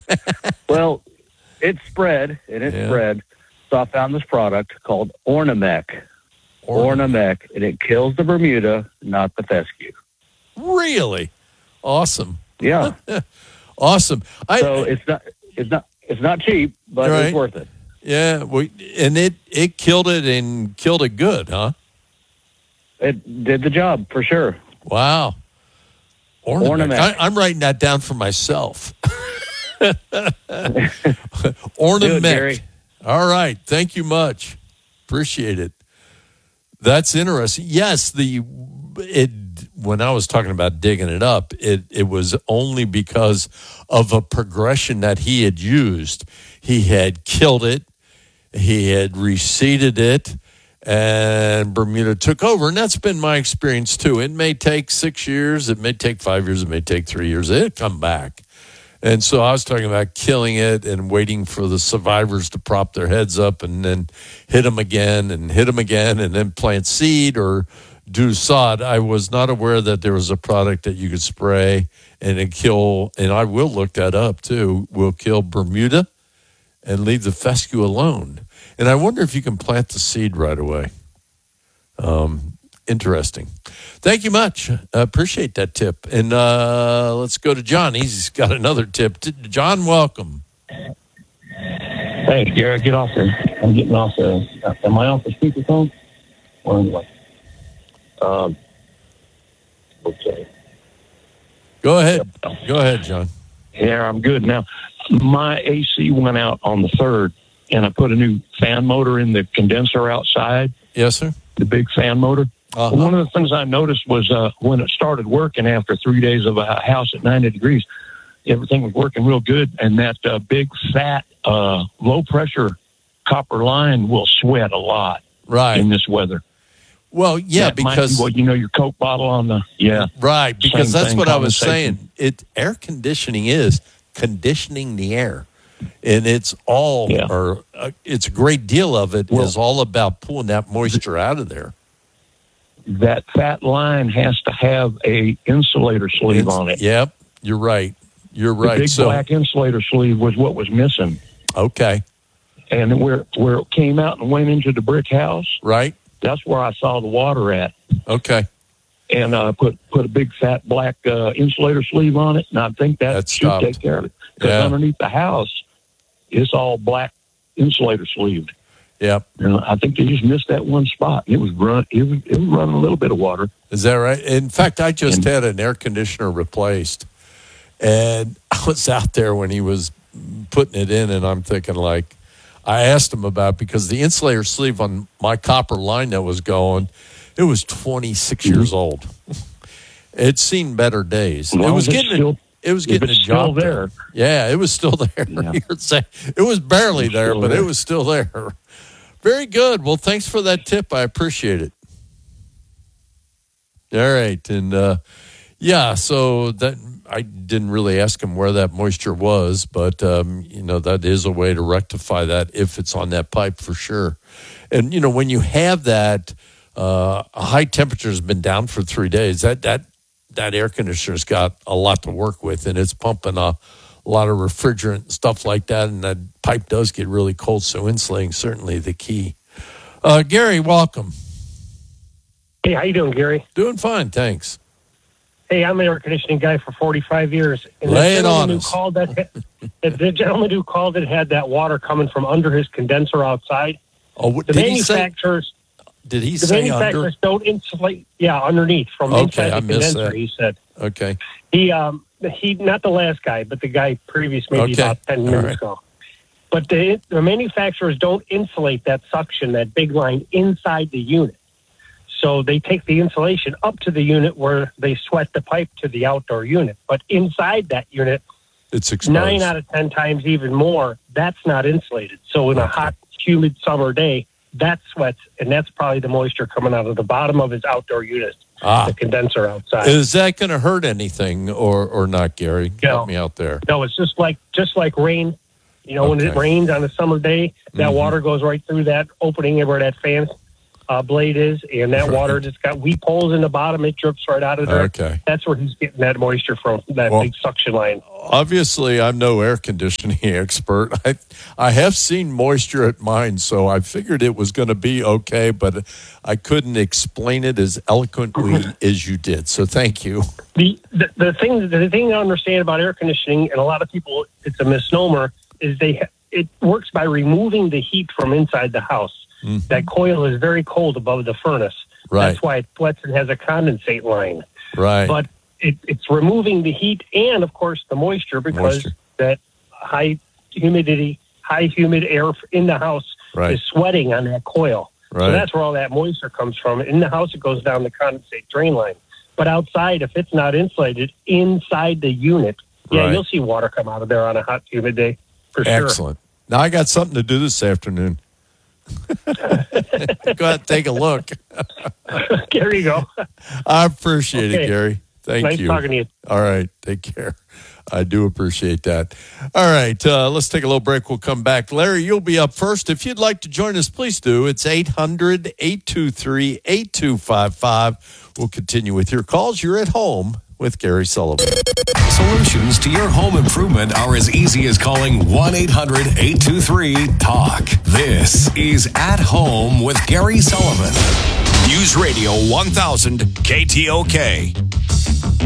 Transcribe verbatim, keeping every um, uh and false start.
Well, it spread, and it Yeah. spread. So I found this product called Ornamec. Ornamec, and it kills the Bermuda, not the fescue. Really? Awesome. Yeah. Awesome. I, So it's not it's not it's not cheap, but Right. it's worth it. yeah, we, and it, it killed it and killed it good, huh? It did the job for sure. Wow. Ornament. Ornament. I, I'm writing that down for myself. Do it, Ornament. Gary. All right. Thank you much. Appreciate it. That's interesting. Yes, the it when I was talking about digging it up, it it was only because of a progression that he had used. He had killed it, he had reseeded it, and Bermuda took over. And that's been my experience too. It may take six years, it may take five years, it may take three years. It'll come back. And so I was talking about killing it and waiting for the survivors to prop their heads up and then hit them again and hit them again and then plant seed or do sod. I was not aware that there was a product that you could spray and it kill, and I will look that up too, will kill Bermuda and leave the fescue alone. And I wonder if you can plant the seed right away. Um, interesting. Thank you much. I appreciate that tip. And uh, let's go to John. He's got another tip. John, welcome. Thanks, Garrett. Get off there. I'm getting off there. Am I off the speakerphone? Or anyway. Um, okay. Go ahead. Go ahead, John. Yeah, I'm good now. My A C went out on the third, and I put a new fan motor in the condenser outside, Yes, sir. the big fan motor. Uh-huh. One of the things I noticed was uh, when it started working after three days of a house at ninety degrees, everything was working real good, and that uh, big, fat, uh, low-pressure copper line will sweat a lot Right. in this weather. Well, yeah, That might because be what, you know, your Coke bottle on the, yeah. right, because Same that's thing, what I was condensation. saying. It air conditioning is conditioning the air, and it's all, Yeah. or uh, it's a great deal of it Well- is all about pulling that moisture out of there. That fat line has to have a insulator sleeve It's- on it. Yep, you're right. You're The right. big So black insulator sleeve was what was missing. okay, And where where it came out and went into the brick house, right? that's where I saw the water at. Okay, And uh, put put a big fat black uh, insulator sleeve on it, and I think that, That should stopped. take care of it. Because Yeah. underneath the house, it's all black insulator sleeved. yep. And I think they just missed that one spot. It was run. It was it was running a little bit of water. Is that right? In fact, I just And- had an air conditioner replaced, and I was out there when he was putting it in, and I'm thinking, like, I asked him about it because the insulator sleeve on my copper line that was going, it was twenty-six Mm-hmm. years old. It's seen better days. As long It was as it's getting still- it, it was if getting the it's job still there. done. Yeah, it was still there. Yeah. You're saying it was barely It's there, still but there. it was still there. Very good. Well, thanks for that tip. I appreciate it. All right, and uh, yeah, so that I didn't really ask him where that moisture was, but um, you know that is a way to rectify that if it's on that pipe for sure. And you know when you have that uh, high temperature has been down for three days, that that that air conditioner's got a lot to work with, and it's pumping a, a lot of refrigerant and stuff like that, and that pipe does get really cold. So insulating certainly the key. Uh, Gary, welcome. Hey, how you doing, Gary? Doing fine, thanks. Hey, I'm an air conditioning guy for forty-five years. And Lay it the on gentleman who us. called that, the gentleman who called it had that water coming from under his condenser outside. Oh, what, The did he say? manufacturers, Did he the say manufacturers under? don't insulate. Yeah, underneath from Okay, inside I the missed condenser. that. He said Okay, he um he not the last guy, but the guy previous, maybe Okay, about ten all minutes right. ago. But the the manufacturers don't insulate that suction, that big line inside the unit. So they take the insulation up to the unit where they sweat the pipe to the outdoor unit. But inside that unit, it's exposed. nine out of ten times even more, that's not insulated. So in a Okay. hot, humid summer day, that sweats, and that's probably the moisture coming out of the bottom of his outdoor unit, Ah. the condenser outside. Is that going to hurt anything or or not, Gary? No. Help me out there. No, it's just like just like rain. You know, when it Okay. rains on a summer day, that Mhm. water goes right through that opening where that fan uh, blade is, and that Right. water just got weep holes in the bottom. It drips right out of there. Okay. That's where he's getting that moisture from, that Well- big suction line. Obviously, I'm no air conditioning expert. I I have seen moisture at mine, so I figured it was going to be okay, but I couldn't explain it as eloquently as you did. So thank you. The, the the thing the thing to understand about air conditioning, and a lot of people, it's a misnomer, is they it works by removing the heat from inside the house. Mhm. That coil is very cold above the furnace. Right. That's why it sweats and has a condensate line. Right. But it, it's removing the heat and, of course, the moisture, because Moisture. that high humidity, high humid air in the house Right. is sweating on that coil. Right. So that's where all that moisture comes from. In the house, it goes down the condensate drain line. But outside, if it's not insulated, inside the unit, yeah, Right. you'll see water come out of there on a hot, humid day for sure. Excellent. Now I got something to do this afternoon. Go ahead and take a look. There you go. I appreciate it, Okay. Gary. Thank Nice you. talking to you. All right. Take care. I do appreciate that. All right. Uh, let's take a little break. We'll come back. Larry, you'll be up first. If you'd like to join us, please do. It's eight hundred, eight two three, eight two five five. We'll continue with your calls. You're at home with Gary Sullivan. Solutions to your home improvement are as easy as calling one eight hundred, eight two three, talk. This is At Home with Gary Sullivan. News Radio one thousand K T O K.